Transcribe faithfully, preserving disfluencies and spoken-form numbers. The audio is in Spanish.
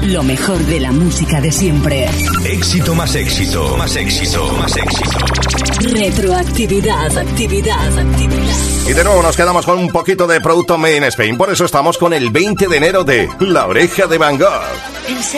Lo mejor de la música de siempre. Éxito más éxito, más éxito, más éxito. Retroactividad, actividad, actividad. Y de nuevo nos quedamos con un poquito de producto Made in Spain. Por eso estamos con el veinte de enero de La Oreja de Van Gogh.